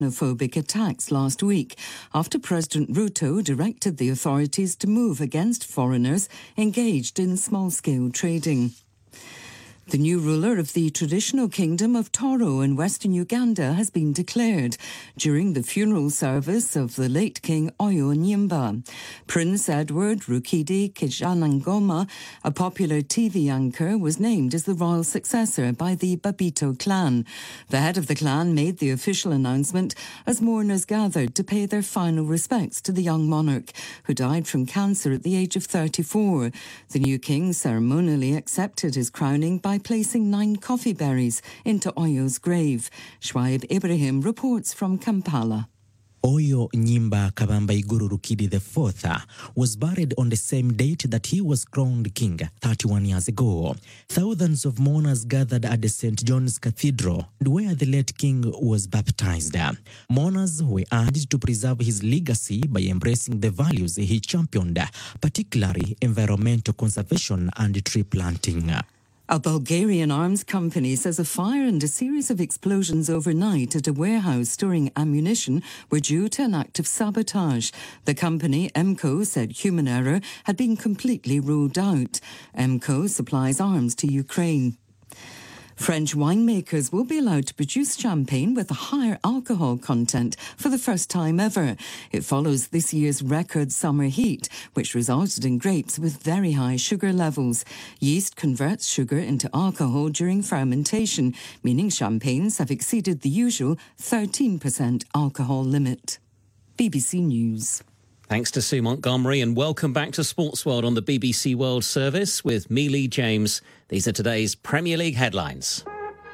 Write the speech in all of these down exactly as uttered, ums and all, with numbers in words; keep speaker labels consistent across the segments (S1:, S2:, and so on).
S1: xenophobic attacks last week after President Ruto directed the authorities to move against foreigners engaged in small-scale trading. The new ruler of the traditional kingdom of Toro in western Uganda has been declared during the funeral service of the late King Oyo Nyimba. Prince Edward Rukidi Kijanangoma, a popular T V anchor, was named as the royal successor by the Babito clan. The head of the clan made the official announcement as mourners gathered to pay their final respects to the young monarch, who died from cancer at the age of thirty-four. The new king ceremonially accepted his crowning by placing nine coffee berries into Oyo's grave. Shwaib Ibrahim reports from Kampala.
S2: Oyo Nyimba Kabamba Iguru Rukidi the fourth was buried on the same date that he was crowned king thirty-one years ago. Thousands of mourners gathered at the Saint John's Cathedral, where the late king was baptized. Mourners were urged to preserve his legacy by embracing the values he championed, particularly environmental conservation and tree planting.
S1: A Bulgarian arms company says a fire and a series of explosions overnight at a warehouse storing ammunition were due to an act of sabotage. The company, M C O, said human error had been completely ruled out. M C O supplies arms to Ukraine. French winemakers will be allowed to produce champagne with a higher alcohol content for the first time ever. It follows this year's record summer heat, which resulted in grapes with very high sugar levels. Yeast converts sugar into alcohol during fermentation, meaning champagnes have exceeded the usual thirteen percent alcohol limit. B B C News.
S3: Thanks to Sue Montgomery, and welcome back to Sports World on the B B C World Service with me, Lee James. These are today's Premier League headlines.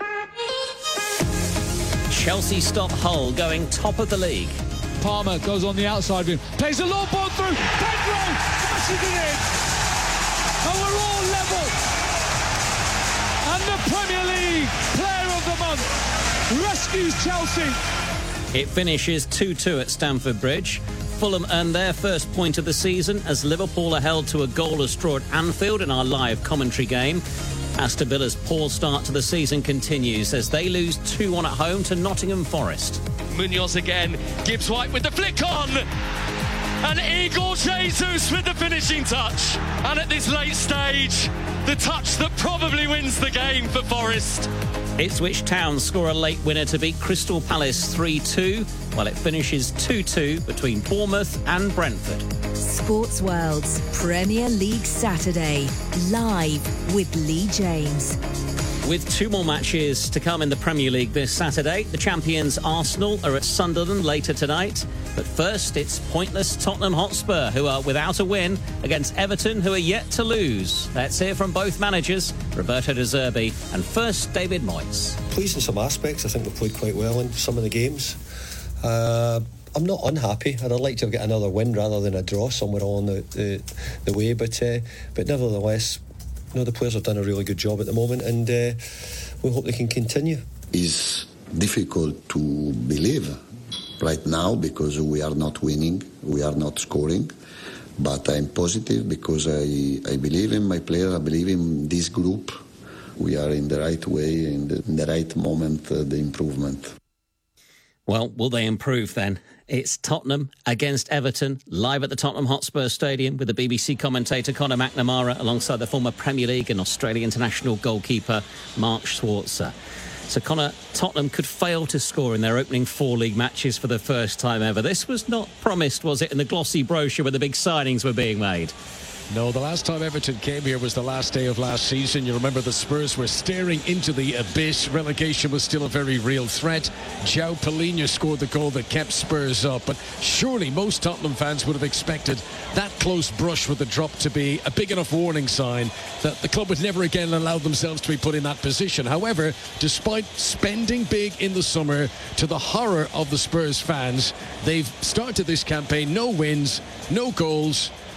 S3: Chelsea stop Hull going top of the league.
S4: Palmer goes on the outside of him, plays a long ball through, Pedro smashes it in, and we're all level. And the Premier League Player of the Month rescues Chelsea.
S3: It finishes two two at Stamford Bridge. Fulham earned their first point of the season as Liverpool are held to a goalless draw at Anfield in our live commentary game. Aston Villa's poor start to the season continues as they lose two one at home to Nottingham Forest.
S5: Munoz again, Gibbs White with the flick on, and Igor Jesus with the finishing touch. And at this late stage, the touch that probably wins the game for Forest.
S3: Ipswich Town score a late winner to beat Crystal Palace three two, while it finishes two two between Bournemouth and Brentford.
S6: Sports World's Premier League Saturday, live with Lee James.
S3: With two more matches to come in the Premier League this Saturday, the champions Arsenal are at Sunderland later tonight. But first, it's pointless Tottenham Hotspur, who are without a win, against Everton, who are yet to lose. Let's hear from both managers, Roberto De Zerbi and first David Moyes.
S7: Pleased in some aspects. I think we've played quite well in some of the games. Uh, I'm not unhappy, and I'd like to get another win rather than a draw somewhere along the, the, the way. But, uh, but nevertheless, you know, the players have done a really good job at the moment, and uh, we hope they can continue.
S8: It's difficult to believe right now because we are not winning, we are not scoring, but I'm positive because I, I believe in my players, I believe in this group. We are in the right way, in the, in the right moment, uh, the improvement.
S3: Well, will they improve then? It's Tottenham against Everton, live at the Tottenham Hotspur Stadium with the B B C commentator Conor McNamara alongside the former Premier League and Australian international goalkeeper Mark Schwarzer. So, Conor, Tottenham could fail to score in their opening four league matches for the first time ever. This was not promised, was it, in the glossy brochure where the big signings were being made?
S4: No, the last time Everton came here was the last day of last season. You remember the Spurs were staring into the abyss. Relegation was still a very real threat. João Palhinha scored the goal that kept Spurs up. But surely most Tottenham fans would have expected that close brush with the drop to be a big enough warning sign that the club would never again allow themselves to be put in that position. However, despite spending big in the summer, to the horror of the Spurs fans, they've started this campaign, no wins, no goals,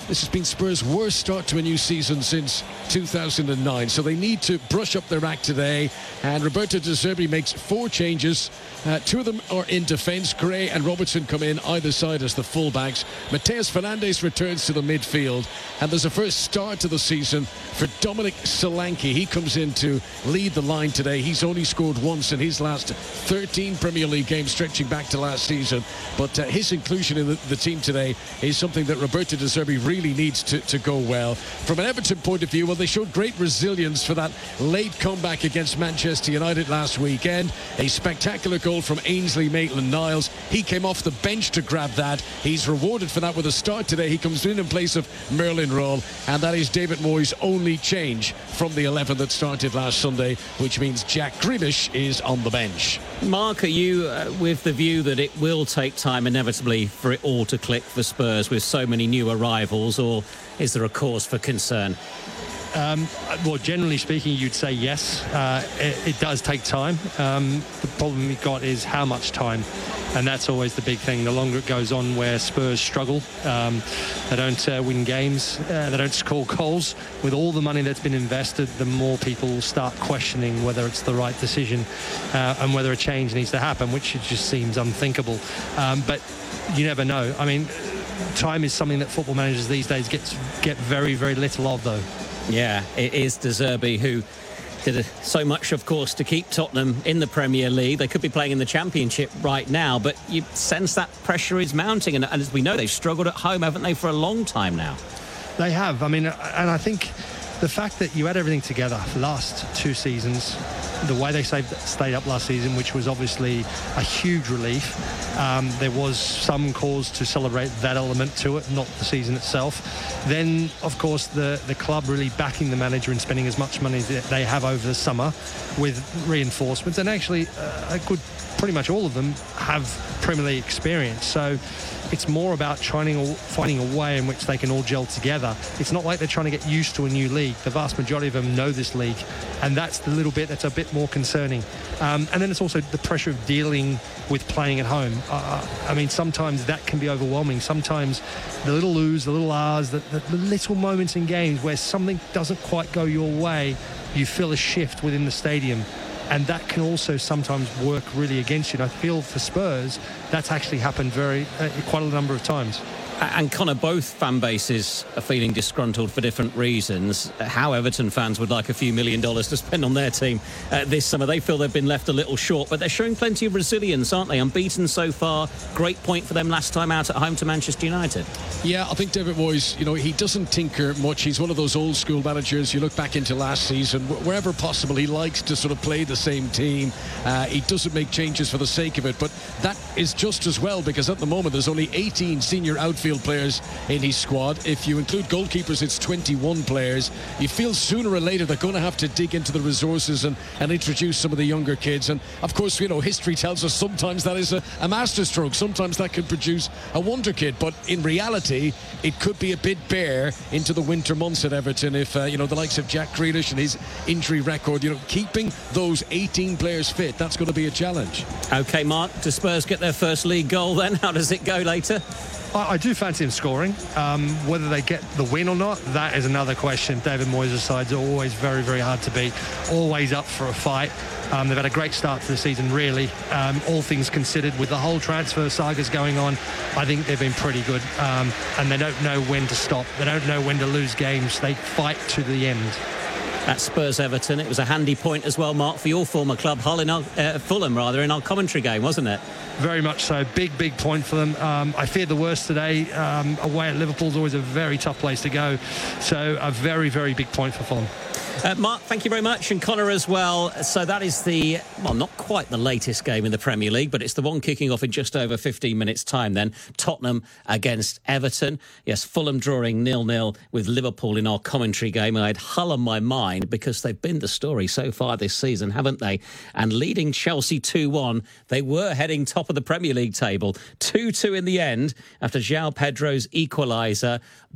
S4: this has been Spurs' worst start to a new season since two thousand nine. So they need to brush up their act today. And Roberto De Zerbi makes four changes. Uh, two of them are in defence. Gray and Robertson come in either side as the fullbacks. Mateus Fernandes returns to the midfield. And there's a first start to the season for Dominic Solanke. He comes in to lead the line today. He's only scored once in his last thirteen Premier League games, stretching back to last season. But uh, his inclusion in the, the team today is something that Roberto De Zerbi really needs to, to go well. From an Everton point of view, well, they showed great resilience for that late comeback against Manchester United last weekend. A spectacular goal from Ainsley Maitland-Niles. He came off the bench to grab that. He's rewarded for that with a start today. He comes in in place of Merlin Roll, and that is David Moyes' only change from the eleven that started last Sunday, which means Jack Grealish is on the bench.
S3: Mark, are you uh, with the view that it will take time inevitably for it all to click for Spurs with so many new arrivals, or is there a cause for concern?
S9: Um, well, generally speaking, you'd say yes. Uh, it, it does take time. Um, the problem we've got is how much time, and that's always the big thing. The longer it goes on, where Spurs struggle, um, they don't uh, win games, uh, they don't score goals. With all the money that's been invested, the more people start questioning whether it's the right decision uh, and whether a change needs to happen, which it just seems unthinkable. Um, but you never know. I mean, time is something that football managers these days get get very, very little of, though.
S3: Yeah, it is De Zerbi who did so much, of course, to keep Tottenham in the Premier League. They could be playing in the Championship right now, but you sense that pressure is mounting. And, and as we know, they've struggled at home, haven't they, for a long time now?
S9: They have. I mean, and I think the fact that you had everything together for the last two seasons, the way they saved, stayed up last season, which was obviously a huge relief. Um, there was some cause to celebrate that element to it, not the season itself. Then, of course, the, the club really backing the manager and spending as much money as they have over the summer with reinforcements. And actually, uh, a good, pretty much all of them have Premier League experience. So it's more about trying to, finding a way in which they can all gel together. It's not like they're trying to get used to a new league. The vast majority of them know this league, and that's the little bit that's a bit more concerning. Um, and then it's also the pressure of dealing with playing at home. Uh, I mean, sometimes that can be overwhelming. Sometimes the little O's, the little R's, the, the, the little moments in games where something doesn't quite go your way, you feel a shift within the stadium. And that can also sometimes work really against you. And I feel for Spurs, that's actually happened very uh, quite a number of times.
S3: And Connor, both fan bases are feeling disgruntled for different reasons. How Everton fans would like a few million dollars to spend on their team uh, this summer. They feel they've been left a little short, but they're showing plenty of resilience, aren't they? Unbeaten so far. Great point for them last time out at home to Manchester United.
S4: Yeah, I think David Moyes, you know, he doesn't tinker much. He's one of those old school managers. You look back into last season, wherever possible, he likes to sort of play the same team. Uh, he doesn't make changes for the sake of it, but that is just as well, because at the moment there's only eighteen senior outfield players in his squad. If you include goalkeepers, it's twenty-one players. You feel sooner or later they're going to have to dig into the resources and, and introduce some of the younger kids. And of course, you know, history tells us sometimes that is a, a masterstroke. Sometimes that can produce a wonder kid. But in reality, it could be a bit bare into the winter months at Everton if, uh, you know, the likes of Jack Grealish and his injury record, you know, keeping those eighteen players fit, that's going to be a challenge.
S3: OK, Mark, do Spurs get their first league goal then? How does it go later?
S9: I do fancy him scoring. Um, whether they get the win or not, that is another question. David Moyes' sides are always very, very hard to beat, always up for a fight. Um, they've had a great start to the season, really. Um, all things considered, with the whole transfer sagas going on, I think they've been pretty good. Um, and they don't know when to stop. They don't know when to lose games. They fight to the end.
S3: At Spurs Everton, it was a handy point as well, Mark, for your former club, Hull in our, uh, Fulham, rather, in our commentary game, wasn't it?
S9: Very much so. Big, big point for them. Um, I feared the worst today. Um, away at Liverpool is always a very tough place to go. So a very, very big point for Fulham.
S3: Uh, Mark, thank you very much, and Connor as well. So that is the, well, not quite the latest game in the Premier League, but it's the one kicking off in just over fifteen minutes' time then. Tottenham against Everton. Yes, Fulham drawing nil nil with Liverpool in our commentary game. I had Hull on my mind because they've been the story so far this season, haven't they? And leading Chelsea two one, they were heading top of the Premier League table. two two in the end after João Pedro's equaliser, but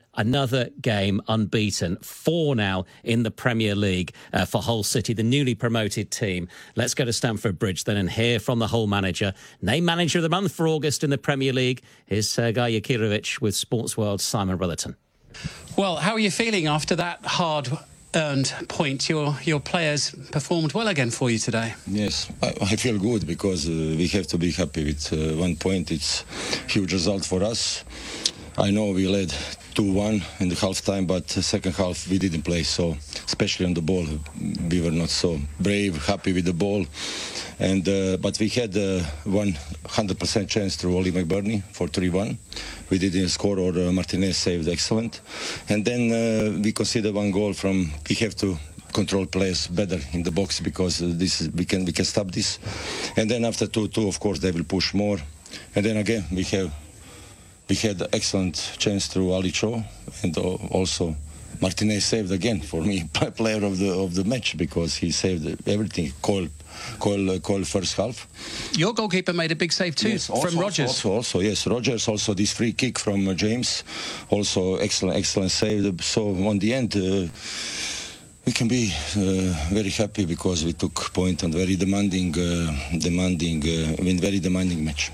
S3: another game unbeaten. Four now in the Premier League uh, for Hull City, the newly promoted team. Let's go to Stamford Bridge then and hear from the Hull manager. Named Manager of the Month for August in the Premier League is Sergei Yakirovich with Sports World's Simon Rutherton.
S10: Well, how are you feeling after that hard-earned point? Your your players performed well again for you today.
S11: Yes, I, I feel good because uh, we have to be happy with uh, one point. It's a huge result for us. I know we led two one in the half time, but the second half we didn't play, so especially on the ball we were not so brave, happy with the ball. And uh, but we had a uh, one hundred percent chance through Oli McBurney for three one. We didn't score, or uh, Martinez saved excellent. And then uh, we conceded one goal from, we have to control players better in the box because uh, this is, we can we can stop this. And then after two two, of course, they will push more. And then again, we have we had excellent chance through Ali Cho, and uh, also Martinez saved again for me player of the of the match because he saved everything. Cole, Cole, uh, Cole first half.
S10: Your goalkeeper made a big save too,
S11: yes, also,
S10: from Rogers.
S11: Also, also, yes, Rogers. Also, this free kick from uh, James, also excellent, excellent save. So on the end, uh, we can be uh, very happy because we took point on very demanding, uh, demanding, uh, I mean, very demanding match.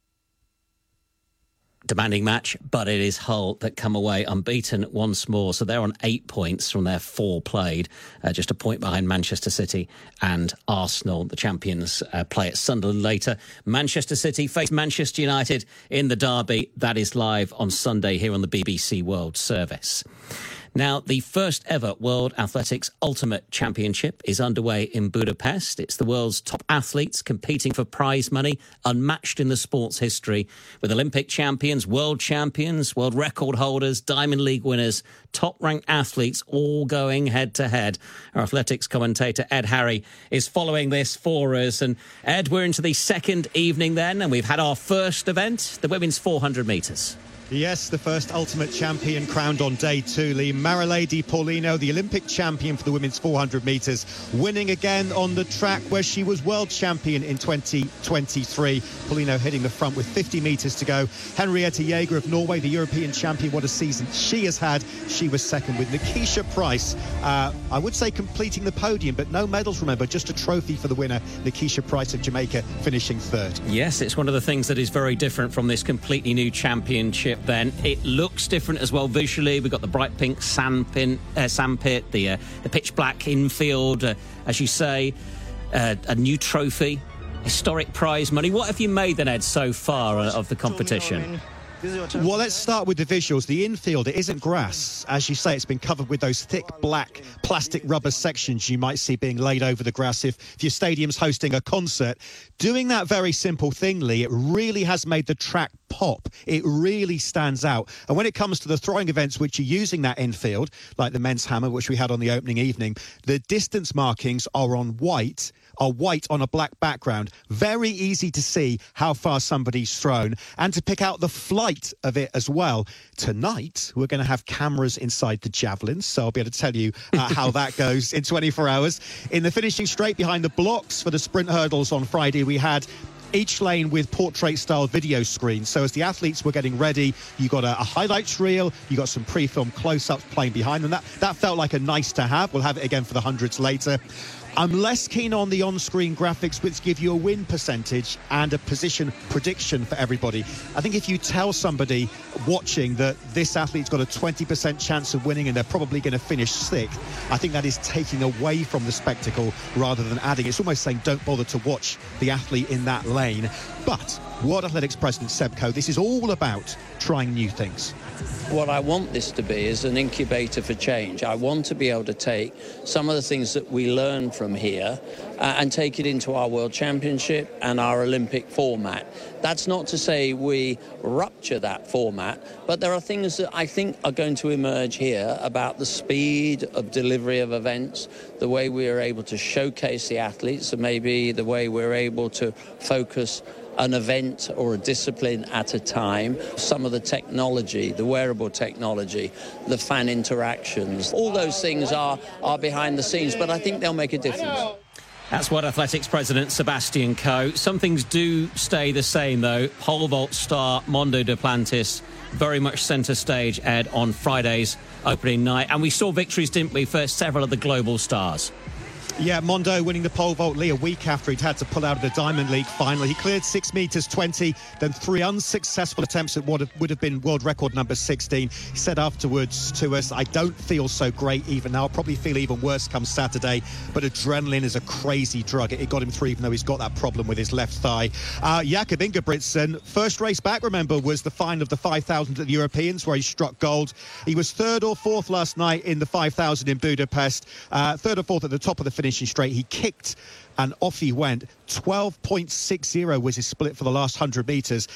S3: Demanding match, but it is Hull that come away unbeaten once more. So they're on eight points from their four played, uh, just a point behind Manchester City and Arsenal. The champions uh, play at Sunderland later. Manchester City face Manchester United in the derby. That is live on Sunday here on the B B C World Service. Now, the first ever World Athletics Ultimate Championship is underway in Budapest. It's the world's top athletes competing for prize money, unmatched in the sport's history, with Olympic champions, world champions, world record holders, Diamond League winners, top-ranked athletes all going head-to-head. Our athletics commentator, Ed Harry, is following this for us. And Ed, we're into the second evening then, and we've had our first event, the women's four hundred metres.
S12: Yes, the first ultimate champion crowned on day two, Lee. Marile Di Paulino, the Olympic champion for the women's four hundred metres, winning again on the track where she was world champion in twenty twenty-three. Paulino hitting the front with fifty metres to go. Henriette Jaeger of Norway, the European champion, what a season she has had. She was second with Nikisha Price, uh, I would say completing the podium, but no medals, remember, just a trophy for the winner, Nikisha Price of Jamaica, finishing third.
S3: Yes, it's one of the things that is very different from this completely new championship. Then it looks different as well visually. We've got the bright pink sand, pin, uh, sand pit, the uh, the pitch black infield, uh, as you say, uh, a new trophy, historic prize money. What have you made then, Ed, so far uh, of the competition?
S12: Well, let's start with the visuals. The infield, it isn't grass. As you say, it's been covered with those thick black plastic rubber sections you might see being laid over the grass if, if your stadium's hosting a concert. Doing that very simple thing, Lee, it really has made the track pop. It really stands out. And when it comes to the throwing events which are using that infield, like the men's hammer, which we had on the opening evening, the distance markings are on white, are white on a black background. Very easy to see how far somebody's thrown and to pick out the flight of it as well. Tonight, we're going to have cameras inside the javelins, so I'll be able to tell you uh, how that goes in twenty-four hours. In the finishing straight behind the blocks for the sprint hurdles on Friday, we had each lane with portrait-style video screens. So as the athletes were getting ready, you got a, a highlights reel, you got some pre-filmed close-ups playing behind them. That, that felt like a nice to have. We'll have it again for the hundreds later. I'm less keen on the on-screen graphics which give you a win percentage and a position prediction for everybody. I think if you tell somebody watching that this athlete's got a twenty percent chance of winning and they're probably going to finish sixth, I think that is taking away from the spectacle rather than adding. It's almost saying don't bother to watch the athlete in that lane. But World Athletics President Seb Coe, this is all about trying new things.
S13: What I want this to be is an incubator for change. I want to be able to take some of the things that we learn from here uh, and take it into our World Championship and our Olympic format. That's not to say we rupture that format, but there are things that I think are going to emerge here about the speed of delivery of events, the way we are able to showcase the athletes, and maybe the way we're able to focus an event or a discipline at a time. Some of the technology, the wearable technology, the fan interactions, all those things are, are behind the scenes, but I think they'll make a difference.
S3: That's World Athletics President Sebastian Coe. Some things do stay the same, though. Pole vault star Mondo Duplantis very much centre stage, Ed, on Friday's opening night. And we saw victories, didn't we, for several of the global stars.
S12: Yeah, Mondo winning the pole vault, Lee, a week after he'd had to pull out of the Diamond League finally. He cleared six metres twenty, then three unsuccessful attempts at what would have been world record number sixteen. He said afterwards to us, I don't feel so great even now. I'll probably feel even worse come Saturday, but adrenaline is a crazy drug. It got him through, even though he's got that problem with his left thigh. Uh, Jakob Ingebrigtsen, first race back, remember, was the final of the five thousand at the Europeans, where he struck gold. He was third or fourth last night in the five thousand in Budapest, uh, third or fourth at the top of the finishing straight. He kicked and off he went. twelve point six zero was his split for the last one hundred metres.